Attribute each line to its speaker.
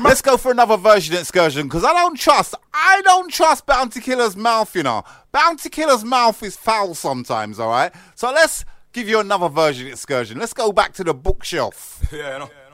Speaker 1: Let's go for another version of Excursion, because I don't trust Bounty Killer's mouth, you know. Bounty Killer's mouth is foul sometimes, all right? So let's give you another version of Excursion. Let's go back to the bookshelf.
Speaker 2: Yeah,